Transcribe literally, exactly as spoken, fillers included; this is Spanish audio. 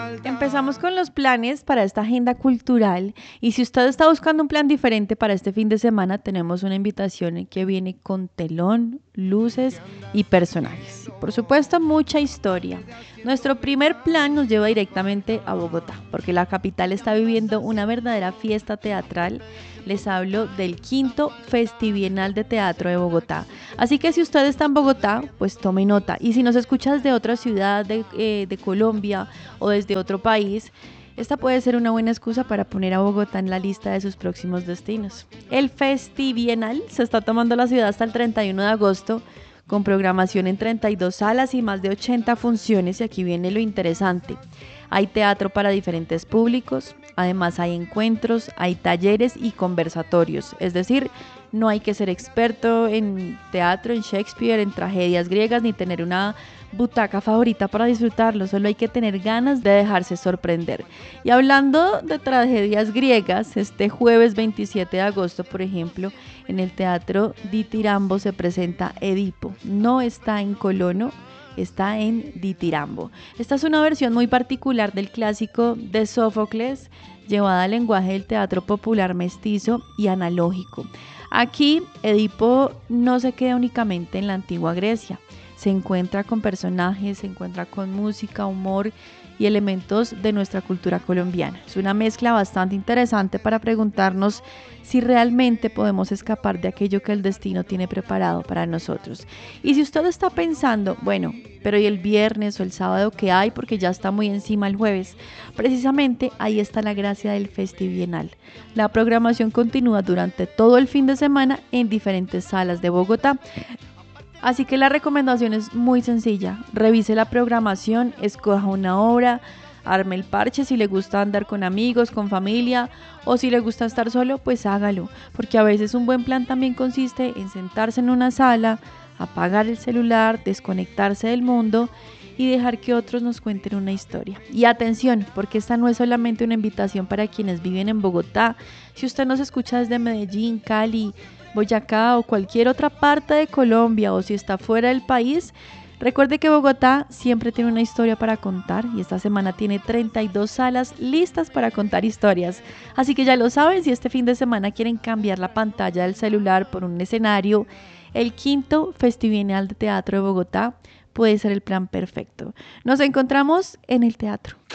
Empezamos con los planes para esta agenda cultural y si usted está buscando un plan diferente para este fin de semana, tenemos una invitación que viene con telón, luces y personajes. Por supuesto, mucha historia. Nuestro primer plan nos lleva directamente a Bogotá, porque la capital está viviendo una verdadera fiesta teatral. Les hablo del quinto Festibienal de Teatro de Bogotá. Así que si usted está en Bogotá, pues tome nota. Y si nos escucha desde otra ciudad de, eh, de Colombia o desde otro país, esta puede ser una buena excusa para poner a Bogotá en la lista de sus próximos destinos. El Festibienal se está tomando la ciudad hasta el treinta y uno de agosto, con programación en treinta y dos salas y más de ochenta funciones, y aquí viene lo interesante. Hay teatro para diferentes públicos, además hay encuentros, hay talleres y conversatorios, es decir, no hay que ser experto en teatro, en Shakespeare, en tragedias griegas, ni tener una butaca favorita para disfrutarlo, solo hay que tener ganas de dejarse sorprender. Y hablando de tragedias griegas, este jueves veintisiete de agosto, por ejemplo, en el Teatro Ditirambo se presenta Edipo. No está en Colono, está en Ditirambo. Esta es una versión muy particular del clásico de Sófocles, llevada al lenguaje del teatro popular mestizo y analógico. Aquí, Edipo no se queda únicamente en la antigua Grecia. Se encuentra con personajes, se encuentra con música, humor y elementos de nuestra cultura colombiana. Es una mezcla bastante interesante para preguntarnos si realmente podemos escapar de aquello que el destino tiene preparado para nosotros. Y si usted está pensando, bueno, pero ¿y el viernes o el sábado qué hay? Porque ya está muy encima el jueves. Precisamente ahí está la gracia del Festibienal. La programación continúa durante todo el fin de semana en diferentes salas de Bogotá. Así que la recomendación es muy sencilla. Revise la programación, escoja una obra, arme el parche si le gusta andar con amigos, con familia, o si le gusta estar solo, pues hágalo. Porque a veces un buen plan también consiste en sentarse en una sala, apagar el celular, desconectarse del mundo y dejar que otros nos cuenten una historia. Y atención, porque esta no es solamente una invitación para quienes viven en Bogotá. Si usted nos escucha desde Medellín, Cali, Boyacá o cualquier otra parte de Colombia, o si está fuera del país, recuerde que Bogotá siempre tiene una historia para contar y esta semana tiene treinta y dos salas listas para contar historias. Así que ya lo saben, si este fin de semana quieren cambiar la pantalla del celular por un escenario, el quinto Festibienal de Teatro de Bogotá puede ser el plan perfecto. Nos encontramos en el teatro.